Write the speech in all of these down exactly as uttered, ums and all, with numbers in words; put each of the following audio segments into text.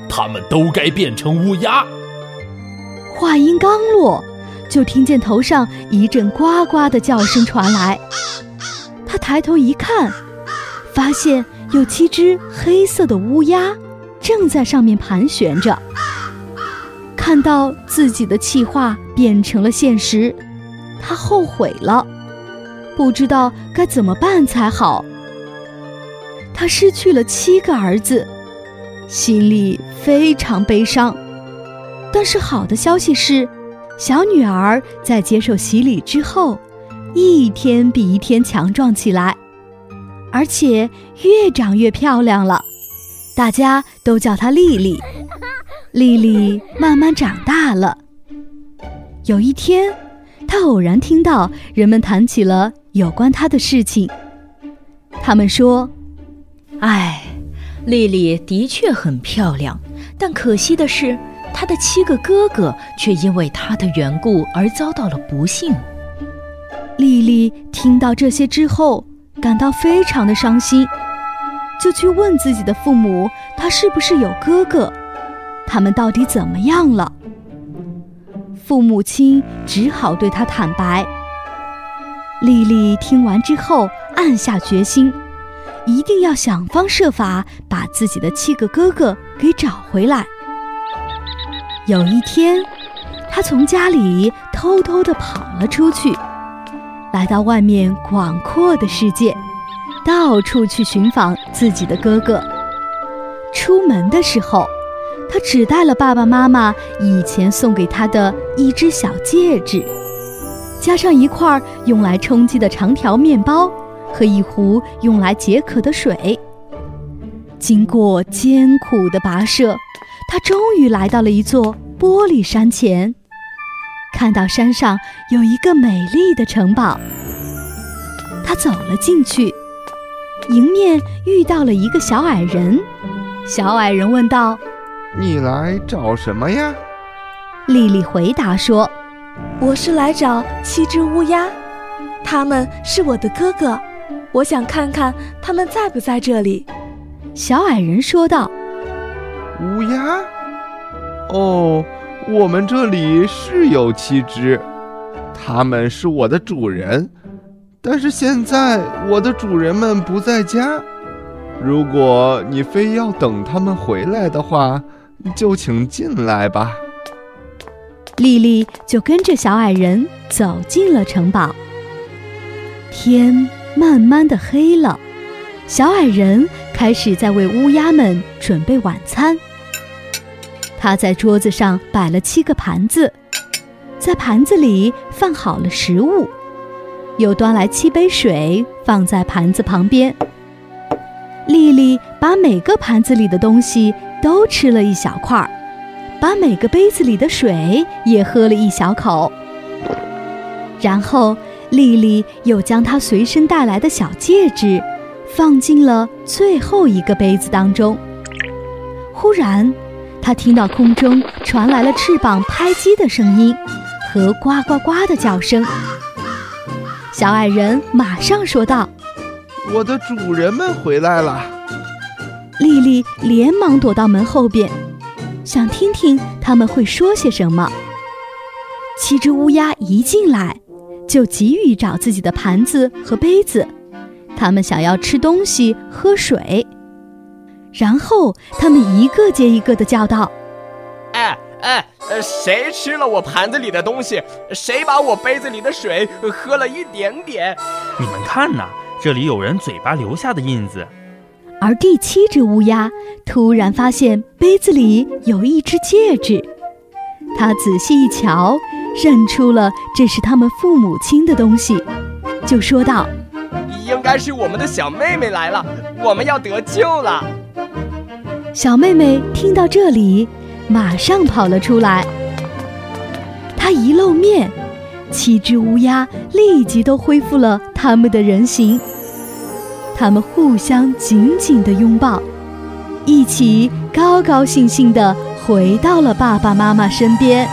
他们都该变成乌鸦。 话音刚落，就听见头上一阵呱呱的叫声传来。他抬头一看，发现有七只黑色的乌鸦正在上面盘旋着。看到自己的计划变成了现实，他后悔了，不知道该怎么办才好。他失去了七个儿子，心里非常悲伤。但是好的消息是，小女儿在接受洗礼之后，一天比一天强壮起来，而且越长越漂亮了。大家都叫她丽丽。丽丽慢慢长大了。有一天，她偶然听到人们谈起了有关她的事情。他们说， 哎，丽丽的确很漂亮，但可惜的是，她的七个哥哥却因为她的缘故而遭到了不幸。 丽丽听到这些之后，感到非常的伤心，就去问自己的父母，她是不是有哥哥，他们到底怎么样了？父母亲只好对她坦白。丽丽听完之后，暗下决心，一定要想方设法把自己的七个哥哥给找回来。有一天，她从家里偷偷地跑了出去，来到外面广阔的世界，到处去寻访自己的哥哥。出门的时候，她只带了爸爸妈妈以前送给她的一只小戒指，加上一块用来充饥的长条面包和一壶用来解渴的水。经过艰苦的跋涉，她终于来到了一座玻璃山前，看到山上有一个美丽的城堡。她走了进去，迎面遇到了一个小矮人。小矮人问道， 你来找什么呀？ 丽丽回答说， 我是来找七只乌鸦，他们是我的哥哥，我想看看他们在不在这里。 小矮人说道， 乌鸦？哦，我们这里是有七只，他们是我的主人，但是现在我的主人们不在家，如果你非要等他们回来的话，就请进来吧。 丽丽就跟着小矮人走进了城堡。天慢慢的黑了，小矮人开始在为乌鸦们准备晚餐。他在桌子上摆了七个盘子，在盘子里放好了食物，又端来七杯水放在盘子旁边。丽丽把每个盘子里的东西都吃了一小块，把每个杯子里的水也喝了一小口。然后丽丽又将她随身带来的小戒指放进了最后一个杯子当中。忽然，她听到空中传来了翅膀拍击的声音和呱呱呱的叫声。小矮人马上说道， 我的主人们回来了。 丽丽连忙躲到门后边，想听听他们会说些什么。七只乌鸦一进来，就急于找自己的盘子和杯子，他们想要吃东西喝水。然后他们一个接一个地叫道， 哎哎，谁吃了我盘子里的东西？谁把我杯子里的水喝了一点点？ 你们看呐，这里有人嘴巴留下的印子。 而第七只乌鸦突然发现杯子里有一只戒指，他仔细一瞧，认出了这是他们父母亲的东西，就说道， 应该是我们的小妹妹来了，我们要得救了。 小妹妹听到这里，马上跑了出来。她一露面，七只乌鸦立即都恢复了它们的人形。他们互相紧紧地拥抱，一起高高兴兴地回到了爸爸妈妈身边。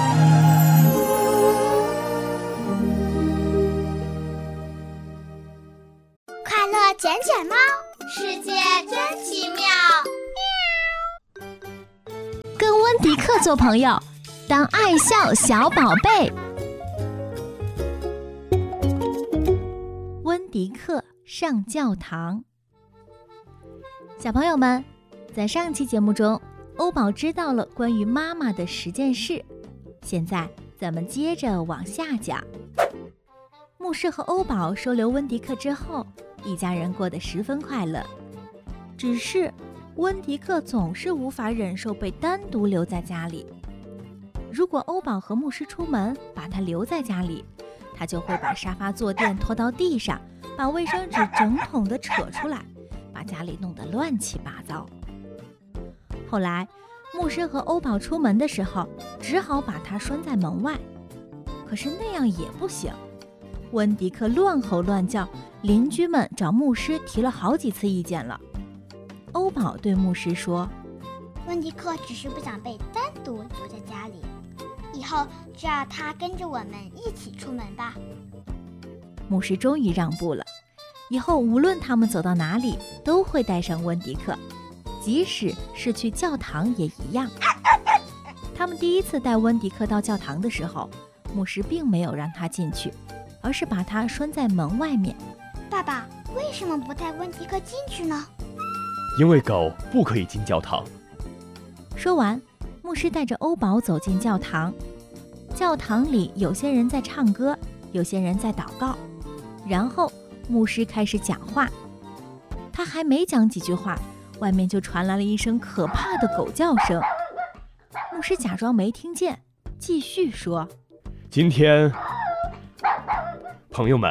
快乐捡捡猫，世界真奇妙。 迪克做朋友，当爱笑小宝贝。温迪克上教堂。小朋友们，在上期节目中，欧宝知道了关于妈妈的十件事。现在咱们接着往下讲。牧师和欧宝收留温迪克之后，一家人过得十分快乐。只是温迪克总是无法忍受被单独留在家里。如果欧宝和牧师出门，把他留在家里，他就会把沙发坐垫拖到地上，把卫生纸整桶地扯出来，把家里弄得乱七八糟。后来牧师和欧宝出门的时候，只好把他拴在门外。可是那样也不行，温迪克乱吼乱叫，邻居们找牧师提了好几次意见了。欧宝对牧师说， 温迪克只是不想被单独留在家里，以后就让他跟着我们一起出门吧。 牧师终于让步了，以后无论他们走到哪里，都会带上温迪克，即使是去教堂也一样。他们第一次带温迪克到教堂的时候，牧师并没有让他进去，而是把他拴在门外面。 爸爸，为什么不带温迪克进去呢？ 因为狗不可以进教堂。 说完，牧师带着欧宝走进教堂。教堂里有些人在唱歌，有些人在祷告。然后牧师开始讲话，他还没讲几句话，外面就传来了一声可怕的狗叫声。牧师假装没听见，继续说， 今天朋友们。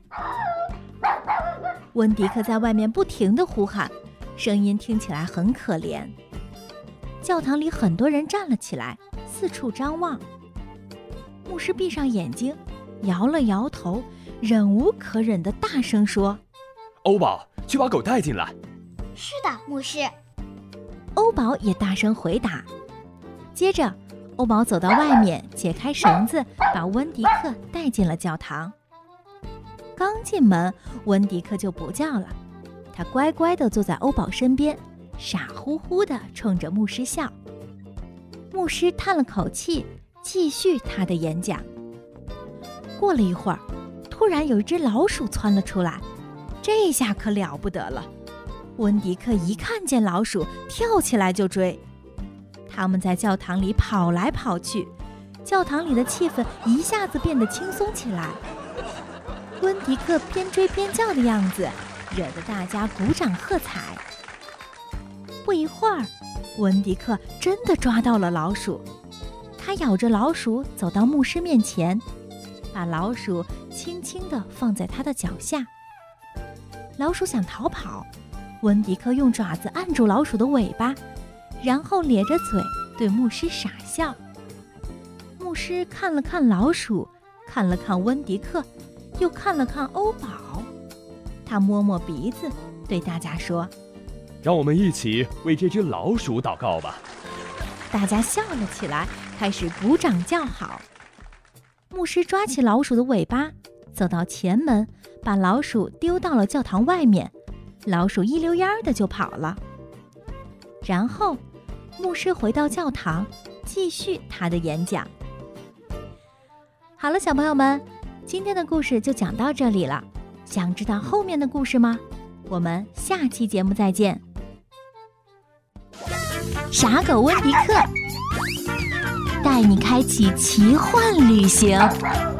温迪克在外面不停地呼喊，声音听起来很可怜。教堂里很多人站了起来，四处张望。牧师闭上眼睛，摇了摇头，忍无可忍地大声说， 欧宝，去把狗带进来。 是的，牧师。 欧宝也大声回答。接着欧宝走到外面，解开绳子，把温迪克带进了教堂。刚进门，温迪克就不叫了，他乖乖地坐在欧宝身边，傻乎乎地冲着牧师笑。牧师叹了口气，继续他的演讲。过了一会儿，突然有一只老鼠窜了出来，这下可了不得了。温迪克一看见老鼠，跳起来就追。他们在教堂里跑来跑去，教堂里的气氛一下子变得轻松起来。温迪克边追边叫的样子，惹得大家鼓掌喝彩。不一会儿，温迪克真的抓到了老鼠，他咬着老鼠走到牧师面前，把老鼠轻轻地放在他的脚下。老鼠想逃跑，温迪克用爪子按住老鼠的尾巴，然后咧着嘴对牧师傻笑。牧师看了看老鼠，看了看温迪克，又看了看欧宝，他摸摸鼻子，对大家说， 让我们一起为这只老鼠祷告吧。 大家笑了起来，开始鼓掌叫好。牧师抓起老鼠的尾巴，走到前门，把老鼠丢到了教堂外面，老鼠一溜烟儿的就跑了。然后牧师回到教堂，继续他的演讲。好了，小朋友们，今天的故事就讲到这里了。想知道后面的故事吗？我们下期节目再见。傻狗温迪克带你开启奇幻旅行。